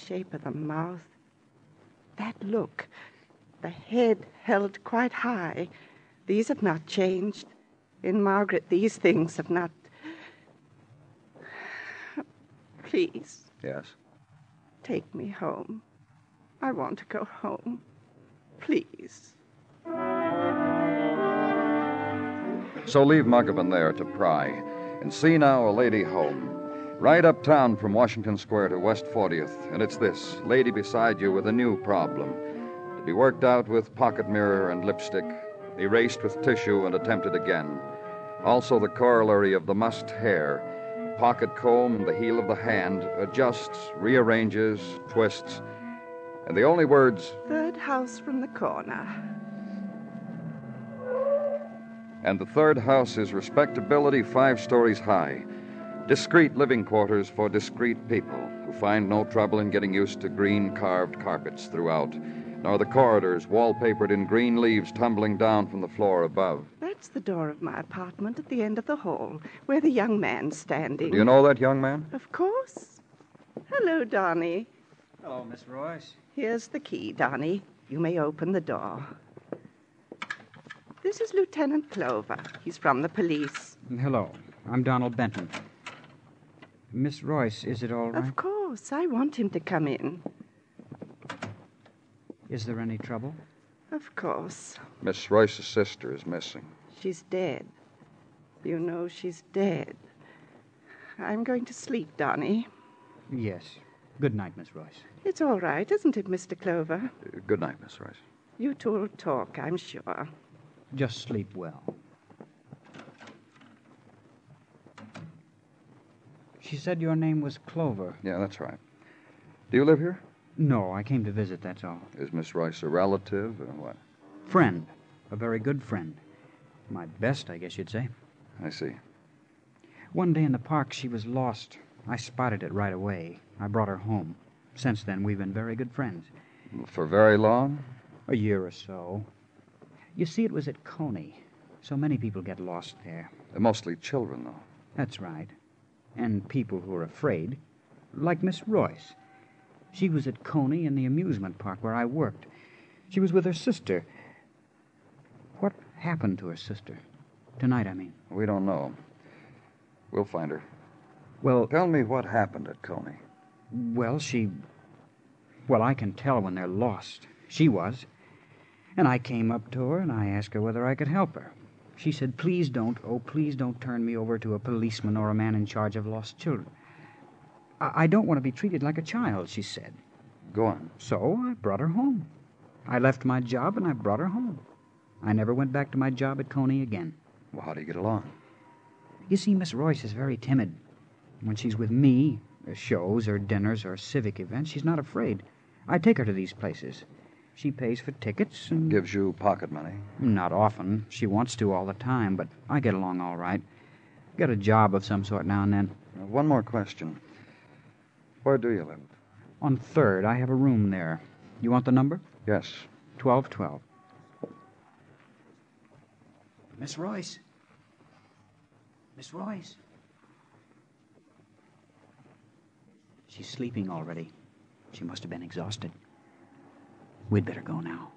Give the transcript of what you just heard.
shape of the mouth, that look, the head held quite high, these have not changed. In Margaret, these things have not... Please. Yes? Take me home. I want to go home. Please. So leave Muggavan there to pry, and see now a lady home. Right uptown from Washington Square to West 40th, and it's this, lady beside you with a new problem. To be worked out with pocket mirror and lipstick, erased with tissue and attempted again. Also the corollary of the mussed hair. Pocket comb, the heel of the hand, adjusts, rearranges, twists, and the only words... Third house from the corner. And the third house is respectability 5 stories high. Discreet living quarters for discreet people who find no trouble in getting used to green carved carpets throughout, nor the corridors wallpapered in green leaves tumbling down from the floor above. That's the door of my apartment at the end of the hall, where the young man's standing. Do you know that young man? Of course. Hello, Donnie. Hello, Miss Royce. Here's the key, Donnie. You may open the door. This is Lieutenant Clover. He's from the police. Hello. I'm Donald Benton. Miss Royce, is it all right? Of course. I want him to come in. Is there any trouble? Of course. Miss Royce's sister is missing. She's dead. You know she's dead. I'm going to sleep, Donnie. Yes. Good night, Miss Royce. It's all right, isn't it, Mr. Clover? Good night, Miss Royce. You two will talk, I'm sure. Just sleep well. She said your name was Clover. Yeah, that's right. Do you live here? No, I came to visit, that's all. Is Miss Royce a relative or what? Friend. A very good friend. My best, I guess you'd say. I see. One day in the park, she was lost. I spotted it right away. I brought her home. Since then, we've been very good friends. For very long? A year or so. You see, it was at Coney. So many people get lost there. Mostly children, though. That's right. And people who are afraid. Like Miss Royce. She was at Coney in the amusement park where I worked. She was with her sister. What happened to her sister? Tonight, I mean. We don't know. We'll find her. Well... Tell me what happened at Coney. Well, I can tell when they're lost. She was. And I came up to her and I asked her whether I could help her. She said, please don't turn me over to a policeman or a man in charge of lost children. I don't want to be treated like a child, she said. Go on. So I brought her home. I left my job and I brought her home. I never went back to my job at Coney again. Well, how do you get along? You see, Miss Royce is very timid. When she's with me, shows or dinners or civic events, she's not afraid. I take her to these places. She pays for tickets and... Gives you pocket money? Not often. She wants to all the time, but I get along all right. Get a job of some sort now and then. One more question. Where do you live? On 3rd. I have a room there. You want the number? Yes. 1212. Miss Royce. Miss Royce. She's sleeping already. She must have been exhausted. We'd better go now.